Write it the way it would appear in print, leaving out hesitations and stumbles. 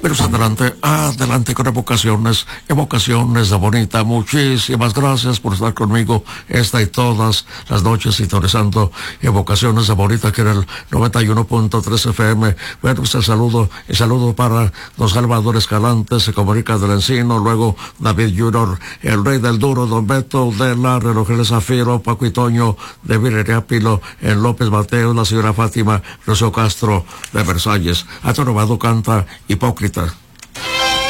Pero adelante con evocaciones de Bonita. Muchísimas gracias por estar conmigo esta y todas las noches sintonizando evocaciones de Bonita, que era el 91.3 FM. Bueno, pues el saludo para don Salvador Escalante, se comunica del Encino, luego David Junior, el Rey del Duro, don Beto de la Rogelio Zafiro, Paco y Toño de Viriarápilo, en López Mateo, la señora Fátima Rocío Castro de Versalles. Antonio Vado canta Hipócrita.